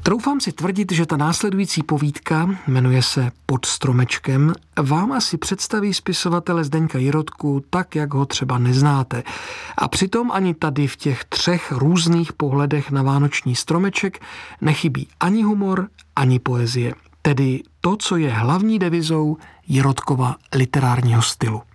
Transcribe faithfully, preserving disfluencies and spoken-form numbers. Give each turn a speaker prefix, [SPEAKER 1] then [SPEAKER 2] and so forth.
[SPEAKER 1] Troufám si tvrdit, že ta následující povídka, jmenuje se Pod stromečkem, vám asi představí spisovatele Zdeňka Jirotku tak, jak ho třeba neznáte. A přitom ani tady v těch třech různých pohledech na vánoční stromeček nechybí ani humor, ani poezie. Tedy to, co je hlavní devizou Jirotkova literárního stylu.